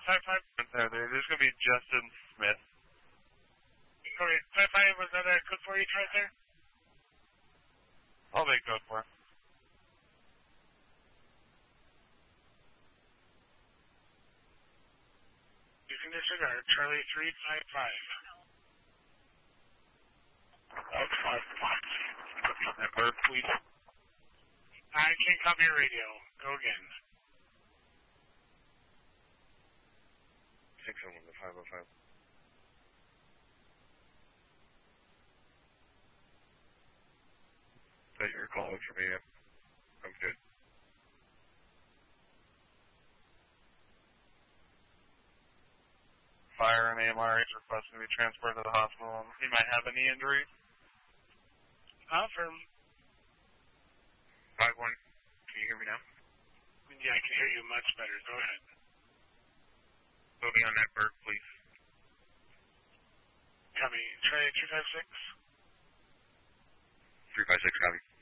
There's going to be Justin Smith. Okay, 55, was that a code 4 you tried there? I'll make code 4. You can disregard. Charlie 355. Network, please. I can't copy your radio. Go again. 601 to 505. Is that your call for me? I'm good. Fire and AMR is requesting to be transported to the hospital. He might have a knee injury. From 5-1. Can you hear me now? Yeah, I can hear you much better. Go ahead. Put me on network, please. Copy. Try 256. 356, copy.